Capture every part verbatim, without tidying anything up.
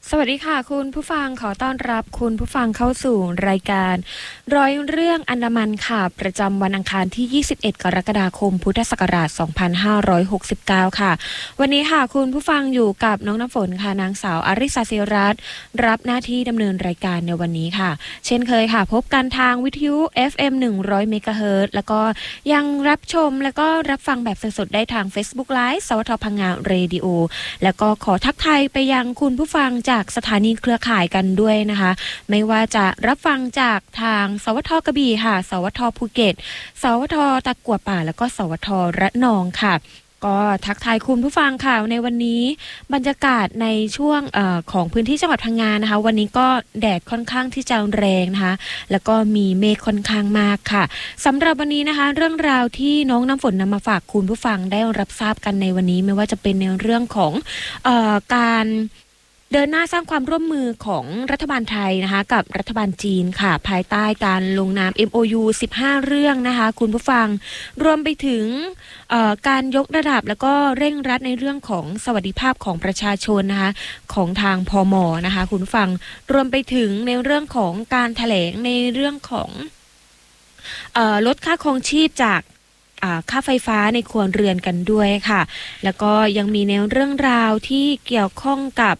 สวัสดีค่ะคุณผู้ฟังขอต้อนรับคุณผู้ฟังเข้าสู่รายการร้อยเรื่องอันดามันค่ะประจำวันอังคารที่ยี่สิบเอ็ดกรกฎาคมพุทธศักราชสองพันห้าร้อยหกสิบเก้าค่ะวันนี้ค่ะคุณผู้ฟังอยู่กับน้องน้ำฝนค่ะนางสาวอริสาศิรัตน์รับหน้าที่ดำเนินรายการในวันนี้ค่ะเช่นเคยค่ะพบกันทางวิทยุ เอฟ เอ็ม หนึ่งร้อยเมกะเฮิรตซ์แล้วก็ยังรับชมแล้วก็รับฟังแบบสดๆได้ทาง Facebook Live สวทพังงาเรดิโอแล้วก็ขอทักทายไปยังคุณผู้ฟังจากสถานีเครือข่ายกันด้วยนะคะไม่ว่าจะรับฟังจากทางสวทกระบี่ค่ะสวทภูเก็ตสวทตะกั่วป่าแล้วก็สวทระนองค่ะก็ทักทายคุณผู้ฟังค่ะในวันนี้บรรยากาศในช่วงเอ่อของพื้นที่จังหวัดพังงานะคะวันนี้ก็แดดค่อนข้างที่จะแรงนะคะแล้วก็มีเมฆค่อนข้างมากค่ะสำหรับวันนี้นะคะเรื่องราวที่น้องน้ำฝนนำมาฝากคุณผู้ฟังได้รับทราบกันในวันนี้ไม่ว่าจะเป็นในเรื่องของเอ่อการเดินหน้าสร้างความร่วมมือของรัฐบาลไทยนะคะกับรัฐบาลจีนค่ะภายใต้การลงนาม เอ็ม โอ ยู สิบห้า เรื่องนะคะคุณผู้ฟังรวมไปถึงการยกระดับแล้วก็เร่งรัดในเรื่องของสวัสดิภาพของประชาชนนะคะของทางพม.นะคะคุณผู้ฟังรวมไปถึงในเรื่องของการแถลงในเรื่องของเอ่อลดค่าครองชีพจากค่าไฟฟ้าในครัวเรือนกันด้วยค่ะแล้วก็ยังมีในเรื่องราวที่เกี่ยวข้องกับ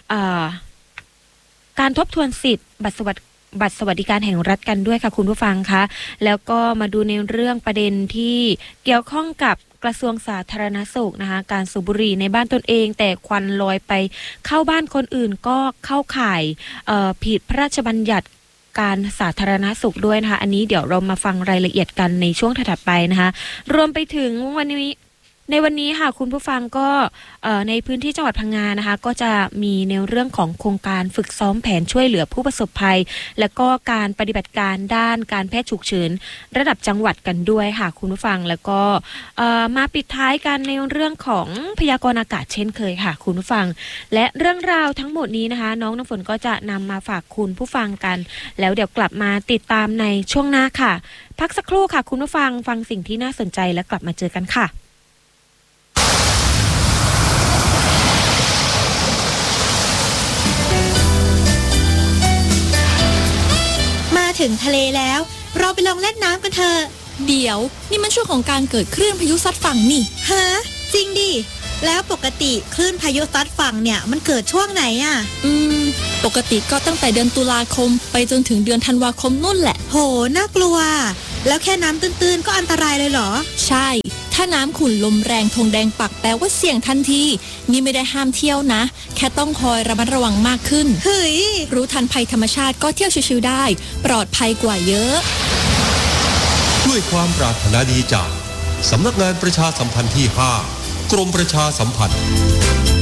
การทบทวนสิทธิ์บัตรสวัสดิบัตรสวัสดิการแห่งรัฐกันด้วยค่ะคุณผู้ฟังคะแล้วก็มาดูในเรื่องประเด็นที่เกี่ยวข้องกับกระทรวงสาธารณสุขนะคะการสูบบุหรี่ในบ้านตนเองแต่ควันลอยไปเข้าบ้านคนอื่นก็เข้าข่ายผิดพระราชบัญญัติการสาธารณสุขด้วยนะคะอันนี้เดี๋ยวเรามาฟังรายละเอียดกันในช่วงถัดไปนะคะรวมไปถึงวันนี้ในวันนี้ค่ะคุณผู้ฟังก็ในพื้นที่จังหวัดพังงานะคะก็จะมีในเรื่องของโครงการฝึกซ้อมแผนช่วยเหลือผู้ประสบภัยและก็การปฏิบัติการด้านการแพทย์ฉุกเฉินระดับจังหวัดกันด้วยค่ะคุณผู้ฟังแล้วก็มาปิดท้ายกันในเรื่องของพยากรณ์อากาศเช่นเคยค่ะคุณผู้ฟังและเรื่องราวทั้งหมดนี้นะคะน้องน้ำฝนก็จะนำมาฝากคุณผู้ฟังกันแล้วเดี๋ยวกลับมาติดตามในช่วงหน้าค่ะพักสักครู่ค่ะคุณผู้ฟังฟังสิ่งที่น่าสนใจแล้วกลับมาเจอกันค่ะถึงทะเลแล้วเราไปลองเล่นน้ำกันเถอะเดี๋ยวนี่มันช่วงของการเกิดคลื่นพายุซัดฝั่งนี่ฮะจริงดิแล้วปกติคลื่นพายุซัดฝั่งเนี่ยมันเกิดช่วงไหนอ่ะอืมปกติก็ตั้งแต่เดือนตุลาคมไปจนถึงเดือนธันวาคมนู่นแหละโหน่ากลัวแล้วแค่น้ำตื้นๆก็อันตรายเลยเหรอใช่ถ้าน้ำขุ่นลมแรงธงแดงปักแปลว่าเสี่ยงทันทีนี่ไม่ได้ห้ามเที่ยวนะแค่ต้องคอยระมัดระวังมากขึ้นเฮ้ยรู้ทันภัยธรรมชาติก็เที่ยวชิวๆได้ปลอดภัยกว่าเยอะด้วยความปรารถนาดีจากสำนักงานประชาสัมพันธ์ที่ห้ากรมประชาสัมพันธ์